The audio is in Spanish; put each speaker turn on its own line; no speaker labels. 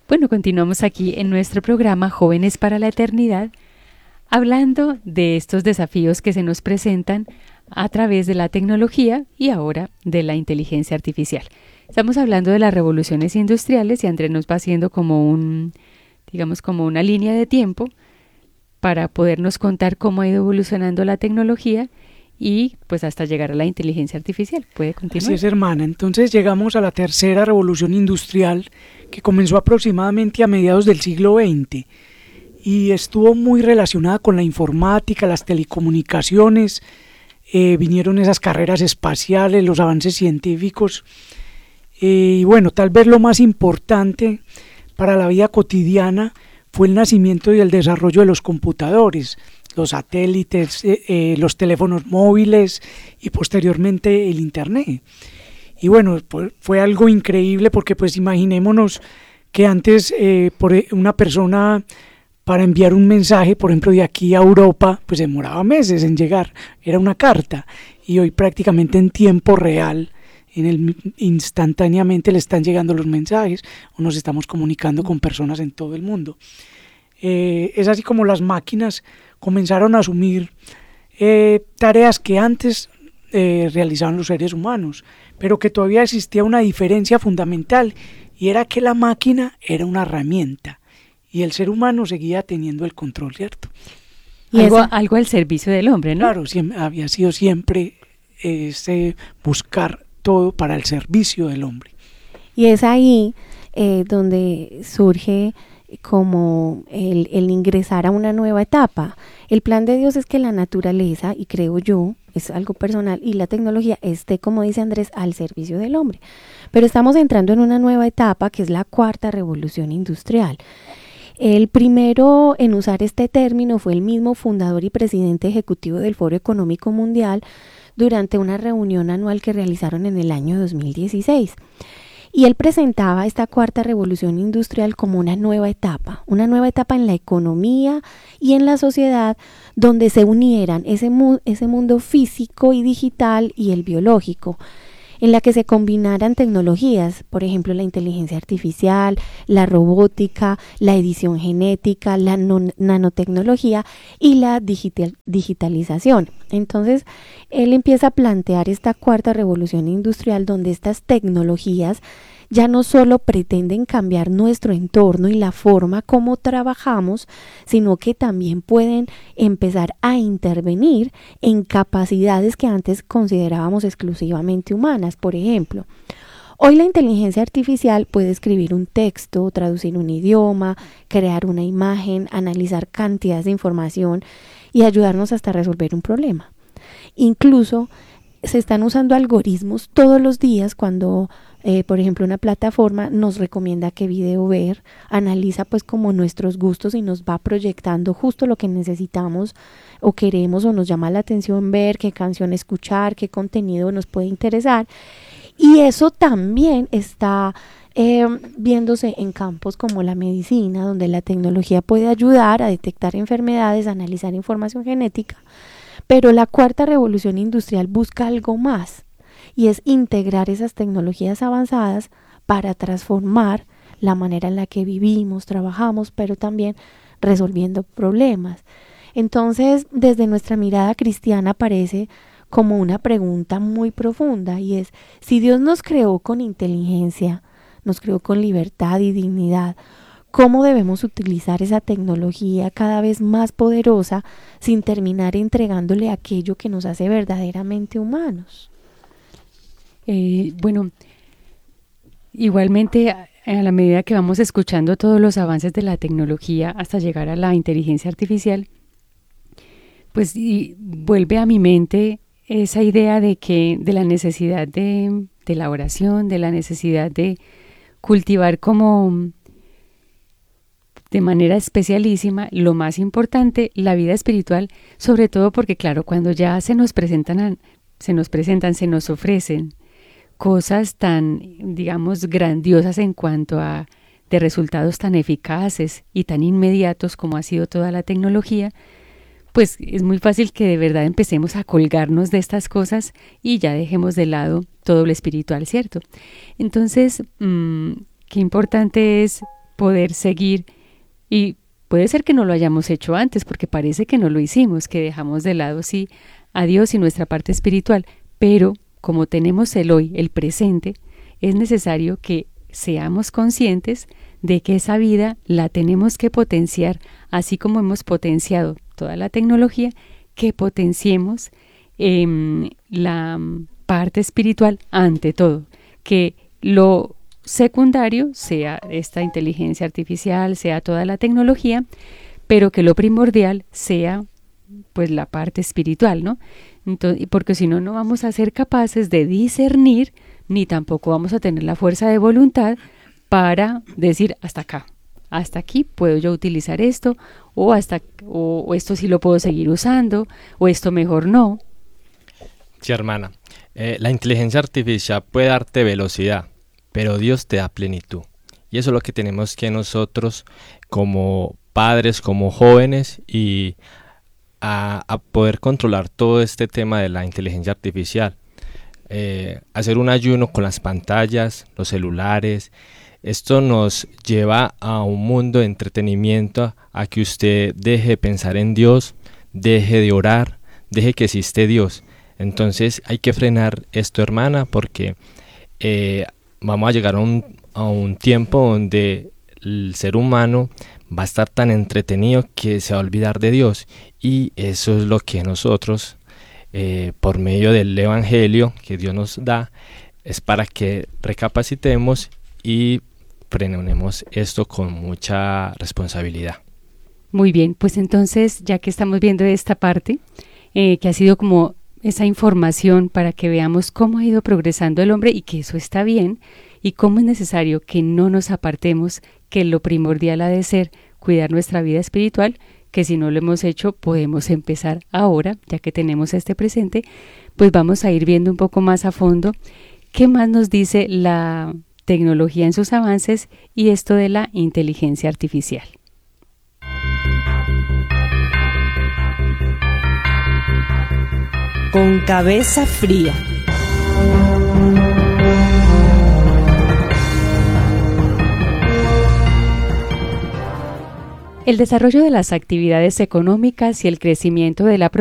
Bueno, continuamos aquí en nuestro programa Jóvenes para la Eternidad, hablando de estos desafíos que se nos presentan a través de la tecnología y ahora de la inteligencia artificial. Estamos hablando de las revoluciones industriales y Andrés nos va haciendo como como una línea de tiempo para podernos contar cómo ha ido evolucionando la tecnología y pues hasta llegar a la inteligencia artificial. ¿Puede continuar?
Así es, hermana. Entonces llegamos a la tercera revolución industrial que comenzó aproximadamente a mediados del siglo XX y estuvo muy relacionada con la informática, las telecomunicaciones, vinieron esas carreras espaciales, los avances científicos y bueno, tal vez lo más importante para la vida cotidiana fue el nacimiento y el desarrollo de los computadores, los satélites, los teléfonos móviles y posteriormente el internet. Y bueno, pues fue algo increíble porque pues imaginémonos que antes una persona para enviar un mensaje, por ejemplo de aquí a Europa, pues demoraba meses en llegar, era una carta, y hoy prácticamente en tiempo real, instantáneamente le están llegando los mensajes o nos estamos comunicando con personas en todo el mundo. Es así como las máquinas comenzaron a asumir tareas que antes realizaban los seres humanos, pero que todavía existía una diferencia fundamental y era que la máquina era una herramienta y el ser humano seguía teniendo el control, ¿cierto?
Y algo al servicio del hombre, ¿no?
Claro, había sido siempre buscar todo para el servicio del hombre.
Y es ahí donde surge como el ingresar a una nueva etapa. El plan de Dios es que la naturaleza, y creo yo, es algo personal, y la tecnología esté, como dice Andrés, al servicio del hombre. Pero estamos entrando en una nueva etapa que es la cuarta revolución industrial. El primero en usar este término fue el mismo fundador y presidente ejecutivo del Foro Económico Mundial durante una reunión anual que realizaron en el año 2016. Y él presentaba esta cuarta revolución industrial como una nueva etapa en la economía y en la sociedad donde se unieran ese mundo físico y digital y el biológico, en la que se combinaran tecnologías, por ejemplo la inteligencia artificial, la robótica, la edición genética, la nanotecnología y la digitalización. Entonces, él empieza a plantear esta cuarta revolución industrial donde estas tecnologías ya no solo pretenden cambiar nuestro entorno y la forma como trabajamos, sino que también pueden empezar a intervenir en capacidades que antes considerábamos exclusivamente humanas. Por ejemplo, hoy la inteligencia artificial puede escribir un texto, traducir un idioma, crear una imagen, analizar cantidades de información y ayudarnos hasta resolver un problema. Incluso se están usando algoritmos todos los días cuando, por ejemplo, una plataforma nos recomienda qué video ver, analiza pues como nuestros gustos y nos va proyectando justo lo que necesitamos o queremos o nos llama la atención ver, qué canción escuchar, qué contenido nos puede interesar. Y eso también está viéndose en campos como la medicina, donde la tecnología puede ayudar a detectar enfermedades, a analizar información genética. Pero la cuarta revolución industrial busca algo más y es integrar esas tecnologías avanzadas para transformar la manera en la que vivimos, trabajamos, pero también resolviendo problemas. Entonces, desde nuestra mirada cristiana aparece como una pregunta muy profunda y es, si Dios nos creó con inteligencia, nos creó con libertad y dignidad, ¿cómo debemos utilizar esa tecnología cada vez más poderosa sin terminar entregándole aquello que nos hace verdaderamente humanos?
Bueno, igualmente a la medida que vamos escuchando todos los avances de la tecnología hasta llegar a la inteligencia artificial, pues vuelve a mi mente esa idea de la necesidad de la oración, de la necesidad de cultivar como de manera especialísima, lo más importante, la vida espiritual, sobre todo porque claro, cuando ya se nos ofrecen cosas tan, digamos, grandiosas en cuanto a de resultados tan eficaces y tan inmediatos como ha sido toda la tecnología, pues es muy fácil que de verdad empecemos a colgarnos de estas cosas y ya dejemos de lado todo lo espiritual, ¿cierto? Entonces, qué importante es poder seguir, y puede ser que no lo hayamos hecho antes, porque parece que no lo hicimos, que dejamos de lado sí a Dios y nuestra parte espiritual, pero como tenemos el hoy, el presente, es necesario que seamos conscientes de que esa vida la tenemos que potenciar, así como hemos potenciado toda la tecnología, que potenciemos la parte espiritual ante todo, que lo secundario sea esta inteligencia artificial, sea toda la tecnología, pero que lo primordial sea pues la parte espiritual, ¿no? Entonces, porque si no, no vamos a ser capaces de discernir, ni tampoco vamos a tener la fuerza de voluntad para decir hasta acá, hasta aquí puedo yo utilizar esto, o esto sí lo puedo seguir usando, o esto mejor no.
Sí, hermana, la inteligencia artificial puede darte velocidad, pero Dios te da plenitud. Y eso es lo que tenemos que nosotros como padres, como jóvenes, y a poder controlar todo este tema de la inteligencia artificial. Hacer un ayuno con las pantallas, los celulares. Esto nos lleva a un mundo de entretenimiento, a que usted deje de pensar en Dios, deje de orar, deje que existe Dios. Entonces hay que frenar esto, hermana, porque vamos a llegar a un tiempo donde el ser humano va a estar tan entretenido que se va a olvidar de Dios. Y eso es lo que nosotros, por medio del Evangelio que Dios nos da, es para que recapacitemos y frenemos esto con mucha responsabilidad.
Muy bien, pues entonces, ya que estamos viendo esta parte, que ha sido como esa información para que veamos cómo ha ido progresando el hombre y que eso está bien, y cómo es necesario que no nos apartemos, que lo primordial ha de ser cuidar nuestra vida espiritual, que si no lo hemos hecho podemos empezar ahora, ya que tenemos este presente, pues vamos a ir viendo un poco más a fondo qué más nos dice la tecnología en sus avances y esto de la inteligencia artificial.
Con cabeza fría.
El desarrollo de las actividades económicas y el crecimiento de la